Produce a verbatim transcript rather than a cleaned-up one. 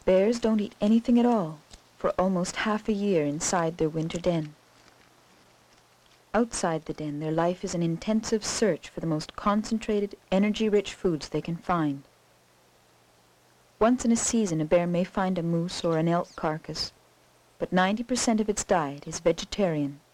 Bears don't eat anything at all for almost half a year inside their winter den. Outside the den, their life is an intensive search for the most concentrated, energy-rich foods they can find. Once in a season, a bear may find a moose or an elk carcass, but ninety percent of its diet is vegetarian,